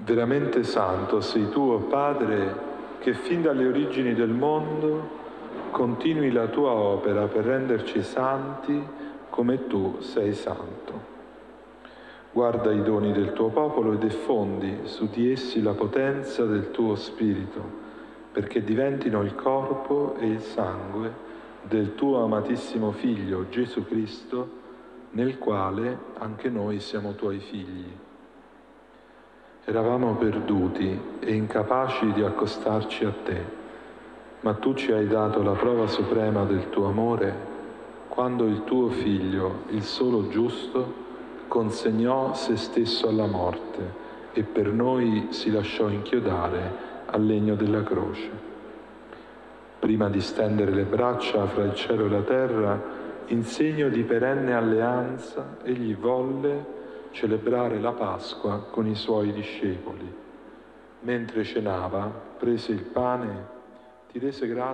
Veramente santo sei tu, o Padre, che fin dalle origini del mondo continui la tua opera per renderci santi come tu sei santo. Guarda i doni del tuo popolo e diffondi su di essi la potenza del tuo Spirito, perché diventino il corpo e il sangue del tuo amatissimo Figlio, Gesù Cristo, nel quale anche noi siamo tuoi figli. Eravamo perduti e incapaci di accostarci a te, ma tu ci hai dato la prova suprema del tuo amore quando il tuo Figlio, il solo giusto, consegnò se stesso alla morte e per noi si lasciò inchiodare al legno della croce. Prima di stendere le braccia fra il cielo e la terra, in segno di perenne alleanza, egli volle celebrare la Pasqua con i suoi discepoli. Mentre cenava, prese il pane, ti rese grazie